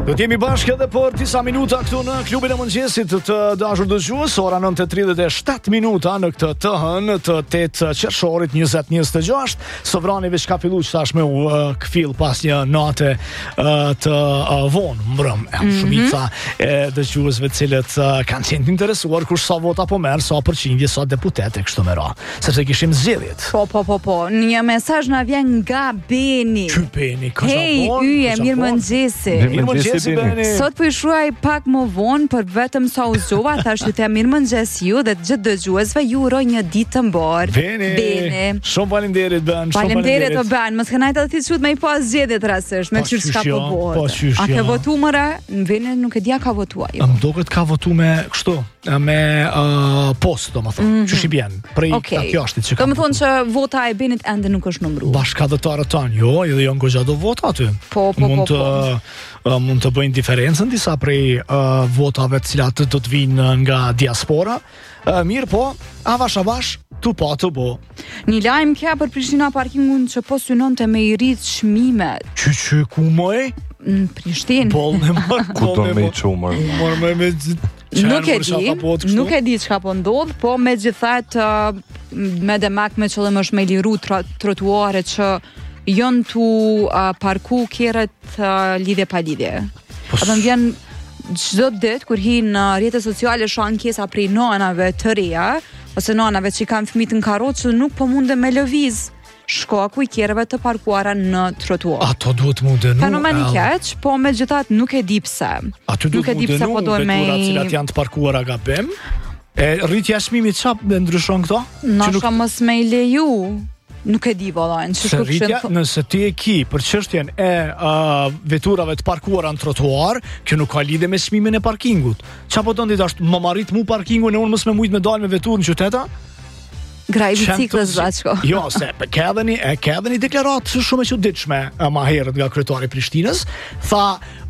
Do t'jemi bashkë edhe për disa minuta këtu në klubin e mëngjesit të dashur dëgjues, ora 9:37 minuta në këtë të hënë të 8 qershorit 2026. Sovrani veç ka filluar tash me kfill pas një nate të vonë mbrëm. Shumica e dëgjuesve të cilët kanë qenë të interesuar kush sa vota po merr, sa përqindje, sa deputet e kështu me radhë. Sepse kishim zgjedhjet. Po. Një mesazh na vjen nga Beni. Ky Beni, ka Hey, yje, mirëmëngjesi. Mirëmëngjesi Beni. Sot po i shruaj pak më vonë, për vetëm sa u zgjova, thash ju të mirëmëngjes ju dhe të gjithë dëgjuesve, ju uroj një ditë të mbarë. Beni. Shumë faleminderit Ben. Faleminderit o Ben, mos kënaqet edhe ti çut me i pas zgjedhjet rastësisht, me çfarë s'ka po bëhet. A ke votuar mëre? Në Beni nuk e dia ka votuar jo. Më duket ka votuar me kështu, me post, domethënë. Çu shi bjen. Prej kjo që. Domethënë që vota e Benit ende nuk është numëruar. Bashkëdhëtarët tanë, jo, edhe janë goxha do vota aty. Po. Mund të bëjnë diferencën disa prej votave të cilat do të vinë nga diaspora. Mirë po, avash tu pa të bo. Një lajm kja për Prishtina parkingun që po synonte me i rritë çmimet. Që ku mëj? Në Prishtinë. Ku do me i qumër? Nuk e di çka po ndodh, po megjithatë me demak me qëllim është me liru trotuare që janë tu parku kjerët lidhje pa lidhje. Atë më vjen çdo ditë kur hi në rrjetet sociale shoh ankesa prej nënave të reja ose nënave që kanë fëmijë në karrocë që nuk po munden me lëviz shkaku i kjerëve të parkuara në trotuar. Ato duhet mu dënu. Fenomeni keq, po megjithatë nuk e di pse. Ato duhet mu dënu veturat cilat janë të parkuara gabim. Rritja e çmimit çfarë ndryshon këto? Nashka mos me i leju. Nuk e di vallajnë. Nëse ti e ki për çështjen e veturave të parkuara në trotuar, kjo nuk ka lidhje me çmimin e parkingut. Çfarë po don ti tash, më marrit mu parkingun e unë mos më mujt me dalë me veturën në qytet? Graj biciklës Zlatko. Jo, se ka edhe një deklaratë shumë e çuditshme më herët nga kryetari i Prishtinës, tha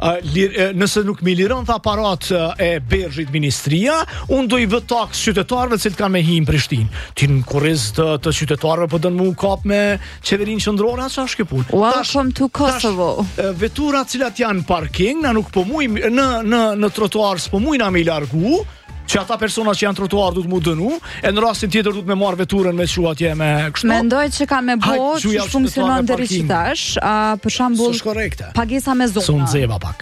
nëse nuk mi liron tha parat e Bergjit ministria, unë do i vë taks qytetarëve që kanë me hi në Prishtinë. Ti në kurriz të qytetarëve po don mu kap me qeverinë qendrore, çfarë është kjo punë? Welcome to Kosovo. Veturat cilat janë parking, na nuk po mujmë në trotuar s'po mujna me i largu. Që ata persona që janë trotuar du të mu dënu, e në rastin tjetër du të me marrë veturën me që atje me kështu. Mendoj që ka me bo që funksionon deri qitash, për shambull pagesa me zona. Sun zeva pak.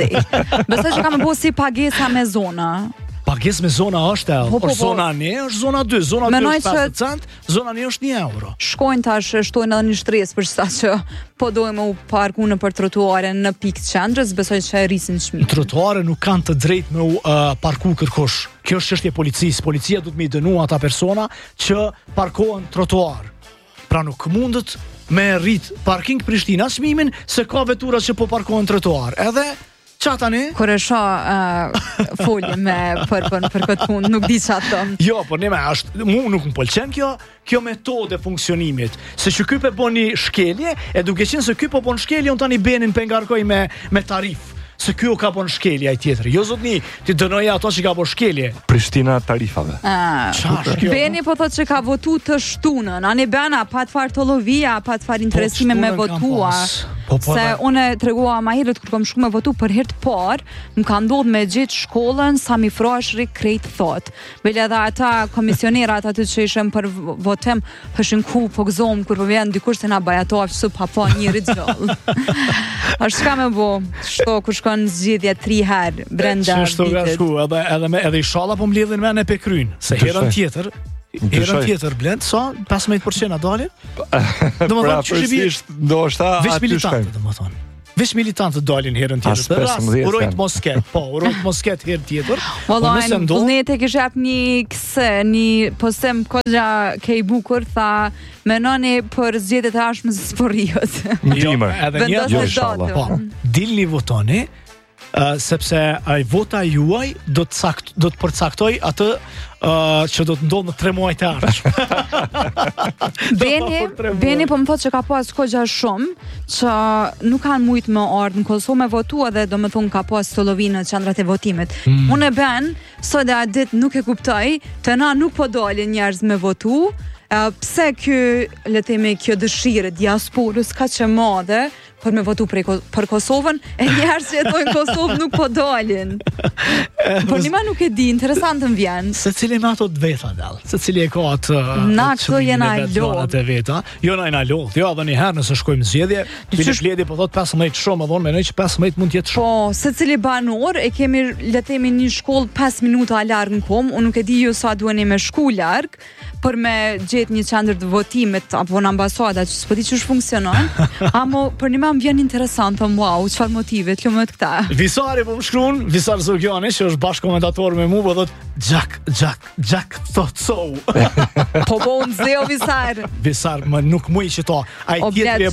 Besoj që ka me bo si pagesa me zona. Pages me zona është zona 1 është zona 2, zona 2 është 50 cent, zona 1 është 1 euro. Shkojnë tash, shtojnë edhe një shtresë për sa që po dojmë u parku në për trotuare në pikë qendrës, besoj që e rrisin çmimin. Trotuare nuk kanë të drejtë me u parku kërkosh. Kjo është çështje policisë. Policia duhet me i dënu ata persona që parkohen trotuar. Pra nuk mundet me rrit parking Prishtina çmimin se ka vetura që po parkohen trotuar. Edhe qa tani? Kur e shoh folje me për këtë punë, nuk di çfarë thon. Jo, por mu nuk më pëlqen kjo metodë funksionimit. Se që ky po bën një shkelje, e duke qenë se ky po bën shkelje, unë tani Benin pe ngarkoj me tarif. Se ky o ka bën shkelje ai tjetër. Jo zotni, ti dënoj ato që ka bën shkelje. Prishtina tarifave. Beni po thotë që ka votu të shtunën. Ani Bena pa të farë të lovia, pa të farë interesime me votua. Se une tregua ma herët kur kom shku me votu për herë të parë, më ka ndodhur me gjetë shkollën sa mi frashri krejt thot. Bile edhe ata komisionerat aty që ishëm për votim hëshin ku po gëzom kur po vjen dikush se na bajatof që pa pa njëri gjallë. Ashtë shka me bo, shko ku shkon zgjidhja 3 herë brenda vitit. Edhe i shala po m'lidhin me në pekryn, se herën tjetër blend, sa 15% a dalin? Pra përsisht ndoshta aty shkojmë. Vesh militantë dalin herën tjetër. Urojt mosket herën tjetër. Vallaj, vullnete kish jap një postem koja ke i bukur, tha menoni për zgjedhjet e ardhshme të Sporriut. Edhe një dilni votoni, sepse ai vota juaj do të përcaktoj atë që do të ndodhë në 3 muaj të ardhshëm. Beni po më thotë që ka pas kogja shumë që nuk kanë mujt më ardhë në Kosovë me votua dhe do më thonë ka pas të lovinë në qendrat e votimit. Unë e ben, sot dhe a dit nuk e kuptoj, të na nuk po dalin njerëz me votu, pse kjo dëshirë diasporës ka që madhe, për me votu për Kosovën, e njerëz që jetojnë në Kosovë nuk po dalin. Por nima nuk e di, interesant më vjen. Se cili me ato të veta dal, se cili e ka atë na këto jena lodh. Jo na jena lodh. Jo edhe një herë nëse shkojmë zgjedhje, Bledi po thot 15 shumë, vonë mendoj që 15 mund të jetë shumë. Po, secili banor e kemi le të themi një shkollë 5 minuta larg në kom, unë nuk e di ju sa duheni me shku larg për me gjetë një qendër të votimit apo në ambasada që s'po di ç'është funksionon. Amo për një më vjen interesant, wow, çfarë motive të lumë këta. Visari po më shkruan, Visar Zogjani, që është bashkëkomentator me mua, po thot Jack thot so. Po nxeo Visar. Visar më nuk muj që to. Ai tjetri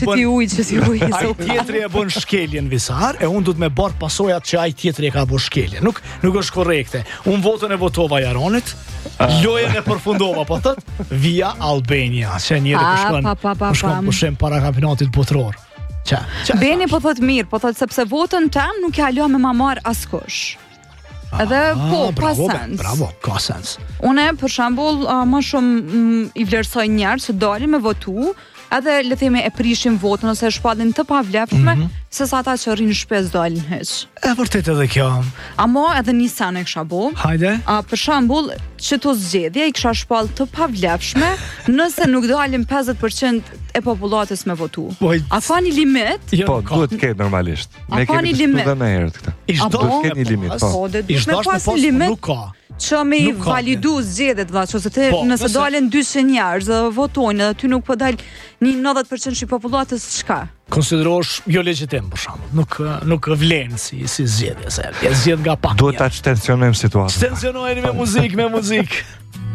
e bën shkeljen Visar, e unë du të me bar pasojat që ai tjetri e ka bën shkeljen. Nuk është korrekte. Unë votën e votova Jaronit, lojën e përfundova, po thot via Albania, që njëri po shkon pushim para kampionatit botror. Beni po thot mirë, po thot sepse votën tem nuk ja lë me ma marr askush. Edhe ka sens. Bravo, ka sens. Une, për shembull, më shumë i vlerësoj njerëz që dalin me votu, edhe le të themi e prishin votën ose e shpallin të pavlefshme, se sa ata që rrinë shpes dalin hiç. E vërtet edhe kjo. Amo edhe një sen e kisha bo. Hajde. Për shembull, çto zgjedhje i kisha shpall të pavlefshme, nëse nuk dalin 50% e popullatës me votu. A ka një limit? Po, duhet të ketë normalisht. Ne kemi diskutuar më herët këtë. Duhet të ketë një limit, po. Me pas një limit. Nuk ka. Që me i validu zgjedhjet valla, ose të nëse dalen 200 njerëz dhe votojnë dhe ty nuk po dal një 90% i popullatës çka? Konsiderosh jo legjitim për shembull. Nuk vlen si zgjedhje, se zgjedh nga pak. Duhet ta tensionojmë situatën. Tensionojeni me muzikë.